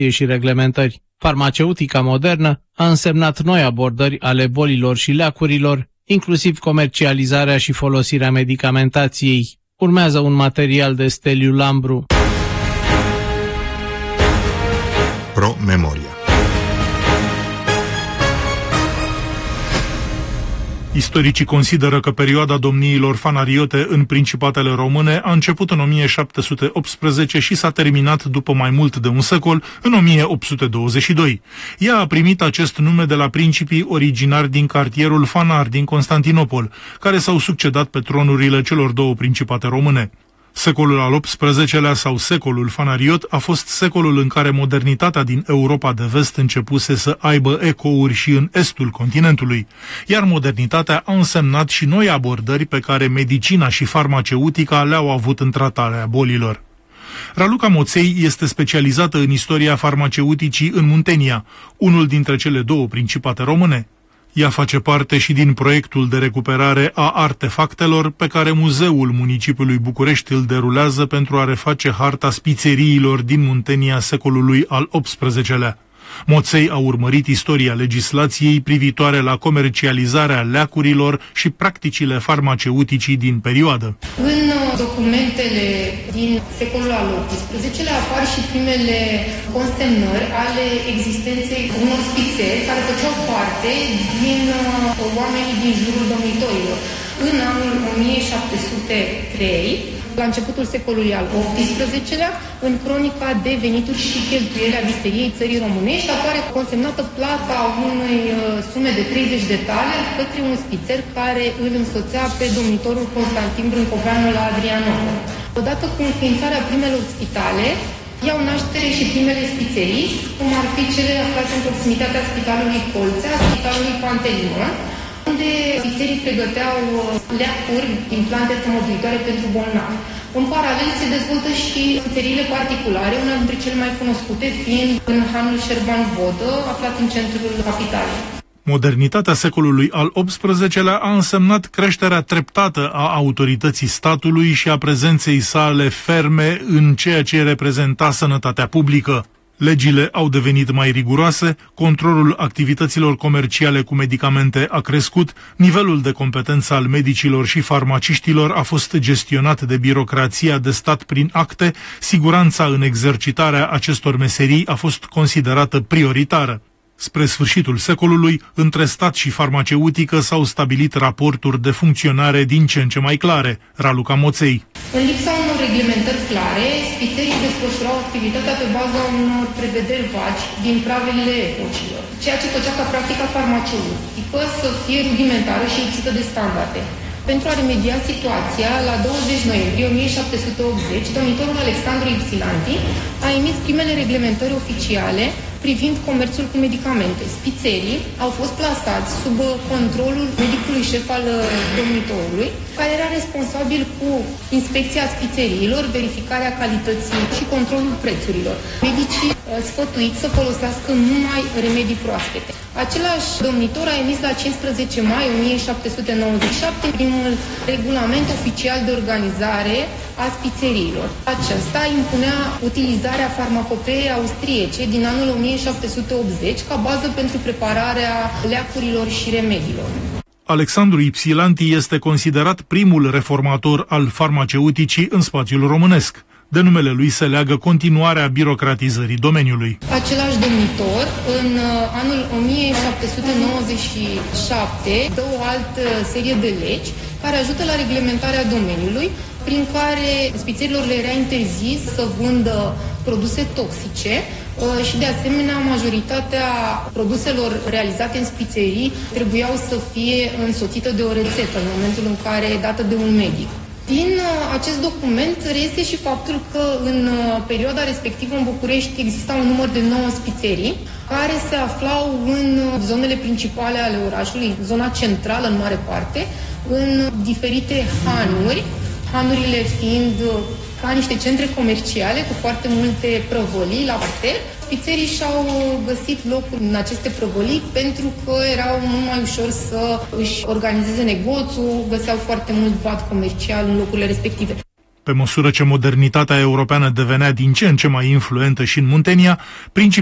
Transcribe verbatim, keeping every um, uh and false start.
și reglementări. Farmaceutica modernă a însemnat noi abordări ale bolilor și leacurilor, inclusiv comercializarea și folosirea medicamentației. Urmează un material de Steliu Lambru. Pro Memoria. Istoricii consideră că perioada domniilor fanariote în principatele române a început în o mie șapte sute optsprezece și s-a terminat după mai mult de un secol, în o mie opt sute douăzeci și doi. Ea a primit acest nume de la principii originari din cartierul Fanar din Constantinopol, care s-au succedat pe tronurile celor două principate române. Secolul al optsprezecelea sau secolul fanariot a fost secolul în care modernitatea din Europa de vest începuse să aibă ecouri și în estul continentului, iar modernitatea a însemnat și noi abordări pe care medicina și farmaceutica le-au avut în tratarea bolilor. Raluca Moței este specializată în istoria farmaceuticii în Muntenia, unul dintre cele două principate române. Ea face parte și din proiectul de recuperare a artefactelor pe care Muzeul Municipiului București îl derulează pentru a reface harta spițeriilor din Muntenia secolului al optsprezecelea. Moței a urmărit istoria legislației privitoare la comercializarea leacurilor și practicile farmaceuticii din perioadă. În documentele din secolul al optsprezecelea apar și primele consemnări ale existenței unor spițeri care făceau parte din oamenii din jurul domnitorilor. În anul o mie șapte sute trei, la începutul secolului al optsprezecelea, în cronica de venituri și cheltuieli a visteriei țării românești, apare consemnată plata unei sume de treizeci de taleri către un spițer care îl însoțea pe domnitorul Constantin Brâncoveanu la Adrianopol. Odată cu înființarea primelor spitale, iau naștere și primele spițerii, cum ar fi cele aflate în proximitatea Spitalului Colțea, Spitalului Pantelimon, unde spițerii pregăteau leacuri din plante tămăduitoare pentru bolnavi. În paralel se dezvoltă și spițeriile particulare, una dintre cele mai cunoscute fiind în hanul Șerban Vodă, aflat în centrul capitalei. Modernitatea secolului al optsprezecelea a însemnat creșterea treptată a autorității statului și a prezenței sale ferme în ceea ce reprezenta sănătatea publică. Legile au devenit mai riguroase, controlul activităților comerciale cu medicamente a crescut, nivelul de competență al medicilor și farmaciștilor a fost gestionat de birocrația de stat prin acte, siguranța în exercitarea acestor meserii a fost considerată prioritară. Spre sfârșitul secolului, între stat și farmaceutică s-au stabilit raporturi de funcționare din ce în ce mai clare. Raluca Moței. În lipsa unor reglementări clare, spițerii desfășurau activitatea pe baza unor prevederi vagi din pravelile epocilor, ceea ce făcea ca practica farmaceutică să fie rudimentară și lipsită de standarde. Pentru a remedia situația, la douăzeci noiembrie o mie șapte sute optzeci, domnitorul Alexandru Ypsilanti a emis primele reglementări oficiale privind comerțul cu medicamente. Spițerii au fost plasați sub controlul medicului șef al domnitorului, care era responsabil cu inspecția spițeriilor, verificarea calității și controlul prețurilor. Medicii sfătuiți să folosească numai remedii proaspete. Același domnitor a emis la cincisprezece mai o mie șapte sute nouăzeci și șapte primul regulament oficial de organizare a spițeriilor. Acesta impunea utilizarea farmacopeei austriece din anul o mie șapte sute optzeci ca bază pentru prepararea leacurilor și remediilor. Alexandru Ypsilanti este considerat primul reformator al farmaceuticii în spațiul românesc. De numele lui se leagă continuarea birocratizării domeniului. Același domnitor, în anul o mie șapte sute nouăzeci și șapte, dă o altă serie de legi care ajută la reglementarea domeniului, prin care spițerilor le era interzis să vândă produse toxice și, de asemenea, majoritatea produselor realizate în spițerii trebuiau să fie însoțită de o rețetă în momentul în care e dată de un medic. Din acest document reiese și faptul că în perioada respectivă în București exista un număr de nouă spițerii care se aflau în zonele principale ale orașului, zona centrală în mare parte, în diferite hanuri, hanurile fiind ca niște centre comerciale cu foarte multe prăvălii la parter. Spițerii și-au găsit locul în aceste prăvălii pentru că erau mult mai ușor să își organizeze negoțul, găseau foarte mult vat comercial în locurile respective. Pe măsură ce modernitatea europeană devenea din ce în ce mai influentă și în Muntenia,